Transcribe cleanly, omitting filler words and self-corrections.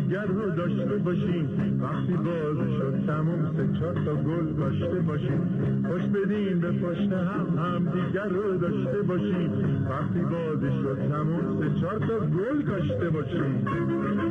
دیگر رو داشته باشیم. وقتی باز شد تموم 3-4 تا گل داشته باشیم. خوش بدیم به پشت هم دیگر رو داشته باشیم. وقتی باز شد تموم 3-4 تا گل داشته باشیم.